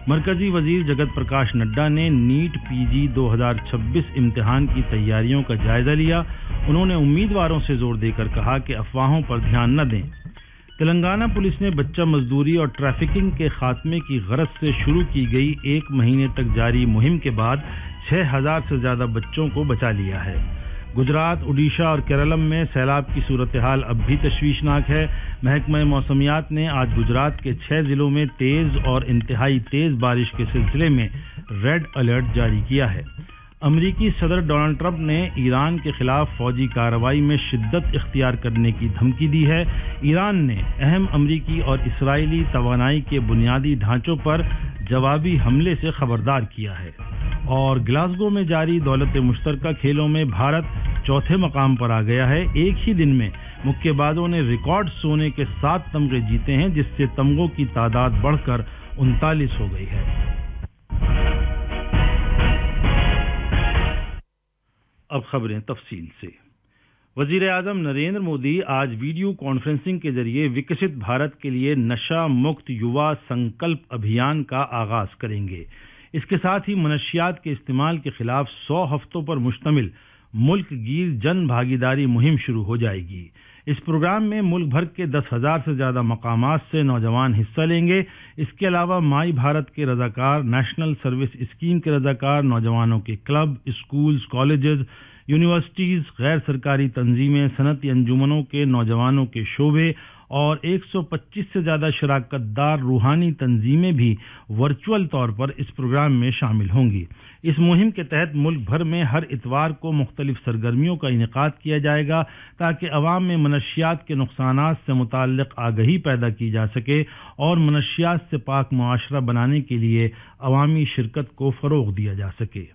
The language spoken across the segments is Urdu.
مرکزی وزیر جگت پرکاش نڈا نے نیٹ پی جی 2026 امتحان کی تیاریوں کا جائزہ لیا. انہوں نے امیدواروں سے زور دے کر کہا کہ افواہوں پر دھیان نہ دیں. تلنگانہ پولیس نے بچہ مزدوری اور ٹریفکنگ کے خاتمے کی غرض سے شروع کی گئی 1 مہینے تک جاری مہم کے بعد 6000 سے زیادہ بچوں کو بچا لیا ہے. گجرات، اڈیشہ اور کیرالم میں سیلاب کی صورتحال اب بھی تشویشناک ہے. محکمہ موسمیات نے آج گجرات کے 6 ضلعوں میں تیز اور انتہائی تیز بارش کے سلسلے میں ریڈ الرٹ جاری کیا ہے. امریکی صدر ڈونلڈ ٹرمپ نے ایران کے خلاف فوجی کارروائی میں شدت اختیار کرنے کی دھمکی دی ہے. ایران نے اہم امریکی اور اسرائیلی توانائی کے بنیادی ڈھانچوں پر جوابی حملے سے خبردار کیا ہے. اور گلاسگو میں جاری دولت مشترکہ کھیلوں میں بھارت چوتھے مقام پر آ گیا ہے. ایک ہی دن میں مکے بازوں نے ریکارڈ سونے کے 7 تمغے جیتے ہیں، جس سے تمغوں کی تعداد بڑھ کر 39 ہو گئی ہے. اب خبریں تفصیل سے. وزیر اعظم نریندر مودی آج ویڈیو کانفرنسنگ کے ذریعے وکست بھارت کے لیے نشہ مکت یوا سنکلپ ابھیان کا آغاز کریں گے. اس کے ساتھ ہی منشیات کے استعمال کے خلاف 100 ہفتوں پر مشتمل ملک گیر جن بھاگیداری مہم شروع ہو جائے گی. اس پروگرام میں ملک بھر کے 10,000 سے زیادہ مقامات سے نوجوان حصہ لیں گے. اس کے علاوہ مائی بھارت کے رضاکار، نیشنل سروس اسکیم کے رضاکار، نوجوانوں کے کلب، اسکولز، کالجز، یونیورسٹیز، غیر سرکاری تنظیمیں، صنعتی انجمنوں کے نوجوانوں کے شعبے اور 125 سے زیادہ شراکت دار روحانی تنظیمیں بھی ورچوئل طور پر اس پروگرام میں شامل ہوں گی. اس مہم کے تحت ملک بھر میں ہر اتوار کو مختلف سرگرمیوں کا انعقاد کیا جائے گا تاکہ عوام میں منشیات کے نقصانات سے متعلق آگہی پیدا کی جا سکے اور منشیات سے پاک معاشرہ بنانے کے لیے عوامی شرکت کو فروغ دیا جا سکے.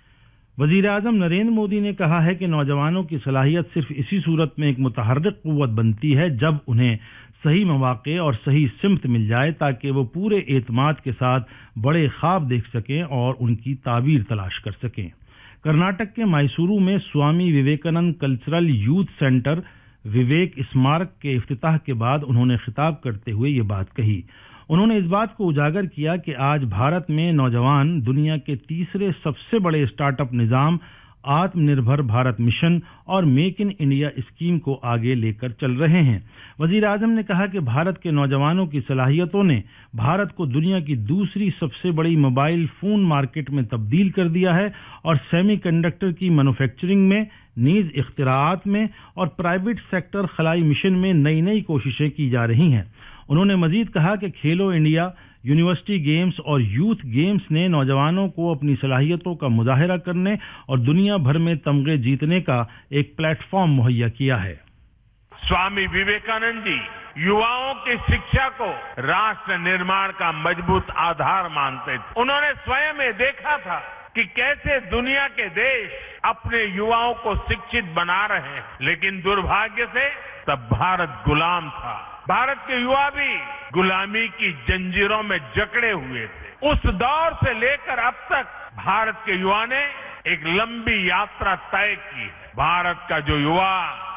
وزیر اعظم نریندر مودی نے کہا ہے کہ نوجوانوں کی صلاحیت صرف اسی صورت میں ایک متحرک قوت بنتی ہے جب انہیں صحیح مواقع اور صحیح سمت مل جائے تاکہ وہ پورے اعتماد کے ساتھ بڑے خواب دیکھ سکیں اور ان کی تعبیر تلاش کر سکیں. کرناٹک کے مائسورو میں Swami Vivekananda cultural youth centre Vivek Smarak کے افتتاح کے بعد انہوں نے خطاب کرتے ہوئے یہ بات کہی. انہوں نے اس بات کو اجاگر کیا کہ آج بھارت میں نوجوان دنیا کے تیسرے سب سے بڑے اسٹارٹ اپ نظام آتم نربھر بھارت مشن اور میک ان انڈیا اسکیم کو آگے لے کر چل رہے ہیں. وزیر اعظم نے کہا کہ بھارت کے نوجوانوں کی صلاحیتوں نے بھارت کو دنیا کی دوسری سب سے بڑی موبائل فون مارکیٹ میں تبدیل کر دیا ہے اور سیمی کنڈکٹر کی مینوفیکچرنگ میں، نیز اختراعات میں اور پرائیویٹ سیکٹر خلائی مشن میں نئی کوششیں کی جا رہی ہیں. انہوں نے مزید کہا کہ کھیلو انڈیا، یونیورسٹی گیمز اور یوتھ گیمز نے نوجوانوں کو اپنی صلاحیتوں کا مظاہرہ کرنے اور دنیا بھر میں تمغے جیتنے کا ایک پلیٹ فارم مہیا کیا ہے. स्वामी विवेकानंद जी युवाओं की शिक्षा को राष्ट्र निर्माण का मजबूत आधार मानते थे. उन्होंने स्वयं ये देखा था कि कैसे दुनिया के देश अपने युवाओं को शिक्षित बना रहे हैं, लेकिन दुर्भाग्य से तब भारत गुलाम था. भारत के युवा भी गुलामी की जंजीरों में जकड़े हुए थे. उस दौर से लेकर अब तक भारत के युवा ने एक लंबी यात्रा तय की है. भारत का जो युवा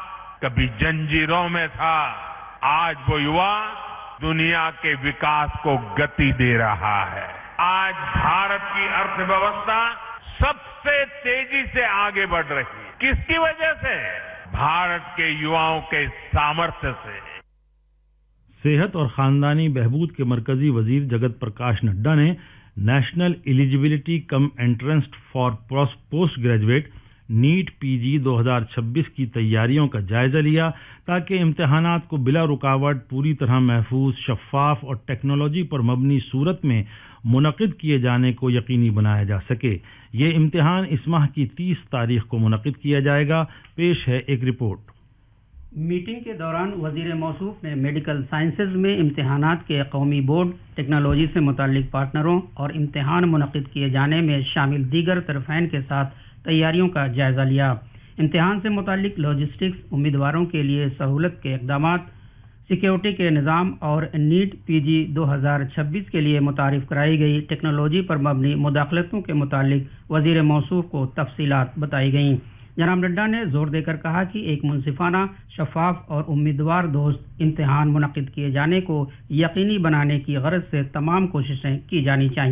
कभी जंजीरों में था, आज वो युवा दुनिया के विकास को गति दे रहा है. आज भारत की अर्थव्यवस्था सबसे तेजी से आगे बढ़ रही है. किसकी वजह से? भारत के युवाओं के सामर्थ्य से. صحت اور خاندانی بہبود کے مرکزی وزیر جگت پرکاش نڈا نے national eligibility come entrance for post graduate net پی جی 2026 کی تیاریوں کا جائزہ لیا تاکہ امتحانات کو بلا رکاوٹ پوری طرح محفوظ، شفاف اور ٹیکنالوجی پر مبنی صورت میں منعقد کیے جانے کو یقینی بنایا جا سکے. یہ امتحان اس ماہ کی 30 تاریخ کو منعقد کیا جائے گا. پیش ہے ایک رپورٹ. میٹنگ کے دوران وزیر موصوف نے میڈیکل سائنسز میں امتحانات کے قومی بورڈ، ٹیکنالوجی سے متعلق پارٹنروں اور امتحان منعقد کیے جانے میں شامل دیگر طرفین کے ساتھ تیاریوں کا جائزہ لیا. امتحان سے متعلق لاجسٹکس، امیدواروں کے لیے سہولت کے اقدامات، سیکیورٹی کے نظام اور نیٹ پی جی 2026 کے لیے متعارف کرائی گئی ٹیکنالوجی پر مبنی مداخلتوں کے متعلق وزیر موصوف کو تفصیلات بتائی گئیں. جناب نڈا نے زور دے کر کہا کہ ایک منصفانہ، شفاف اور امیدوار دوست امتحان منعقد کیے جانے کو یقینی بنانے کی غرض سے تمام کوششیں کی جانی چاہیے.